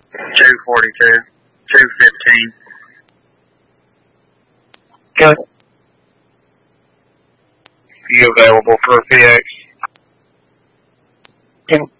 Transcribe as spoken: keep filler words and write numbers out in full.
two forty-two, two fifteen. Okay. You available for a P X? Can